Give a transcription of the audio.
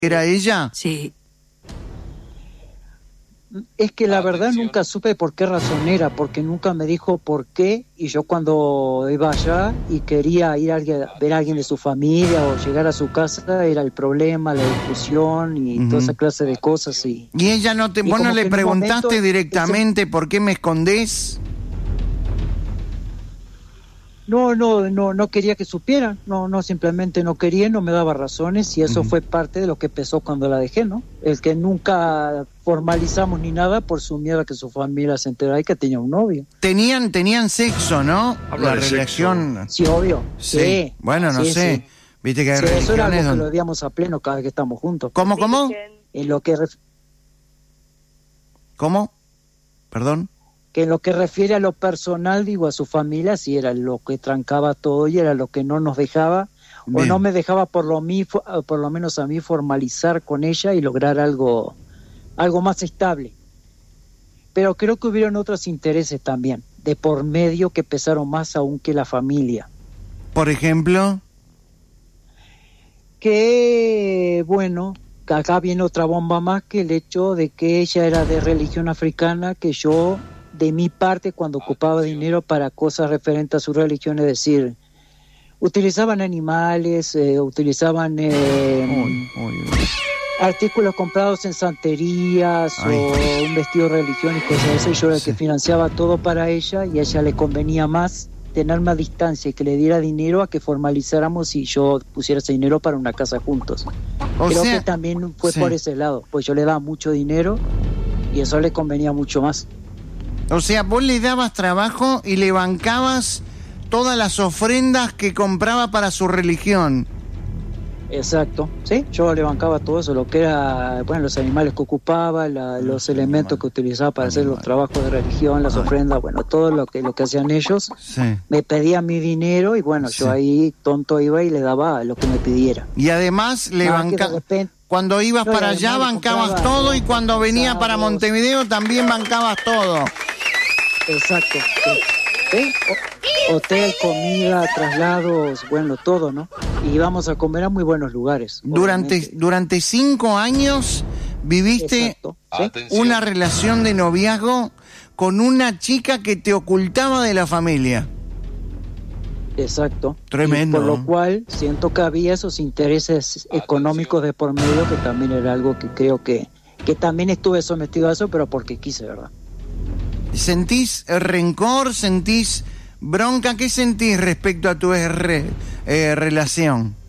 ¿Era ella? Sí. Es que la verdad nunca supe por qué razón era, porque nunca me dijo por qué, y yo cuando iba allá y quería ir a ver a alguien de su familia o llegar a su casa, era el problema, la discusión y toda esa clase de cosas. Y ella no te, vos no le preguntaste momento, directamente por qué me escondés. No quería que supieran, simplemente no quería, no me daba razones, y eso fue parte de lo que pesó cuando la dejé, ¿no? El que nunca formalizamos ni nada por su miedo a que su familia se enterara y que tenía un novio. Tenían sexo, ¿no? Habla la de relación. sexo. Sí, obvio. Sí. Bueno, no sé. Sí. Viste que hay eso era algo que religiones lo veíamos a pleno cada vez que estamos juntos. ¿Cómo? En lo que ¿Cómo? Perdón. Que en lo que refiere a lo personal, digo, a su familia, sí era lo que trancaba todo y era lo que no nos dejaba, Bien. o no me dejaba por lo menos a mí formalizar con ella y lograr algo más estable. Pero creo que hubieron otros intereses también, de por medio, que pesaron más aún que la familia. Por ejemplo. Que, bueno, acá viene otra bomba más, que el hecho de que ella era de religión africana, que yo, de mi parte, cuando ocupaba dinero para cosas referentes a su religión, es decir, utilizaban animales, utilizaban artículos comprados en santerías o un vestido de religión y cosas así. Yo era el que financiaba todo para ella, y a ella le convenía más tener más distancia y que le diera dinero a que formalizáramos y yo pusiera ese dinero para una casa juntos. Creo que también fue por ese lado, pues yo le daba mucho dinero y eso le convenía mucho más. O sea, vos le dabas trabajo y le bancabas todas las ofrendas que compraba para su religión. Exacto, sí, yo le bancaba todo eso, lo que era, bueno, los animales que ocupaba, los elementos que utilizaba para hacer los trabajos de religión, las ofrendas, bueno, todo lo que hacían ellos. Sí. Me pedía mi dinero y bueno, yo ahí tonto iba y le daba lo que me pidiera. Y además le bancaba. Cuando ibas para allá bancabas todo, y cuando venía para Montevideo también bancabas todo. Exacto, sí. Hotel, comida, traslados, bueno, todo, ¿no? Y íbamos a comer a muy buenos lugares. Durante 5 años viviste Exacto, ¿sí? Una relación de noviazgo con una chica que te ocultaba de la familia. Exacto. Tremendo. Y por lo cual siento que había esos intereses económicos de por medio, que también era algo que creo que también estuve sometido a eso, pero porque quise, ¿verdad? ¿Sentís rencor? ¿Sentís bronca? ¿Qué sentís respecto a tu relación?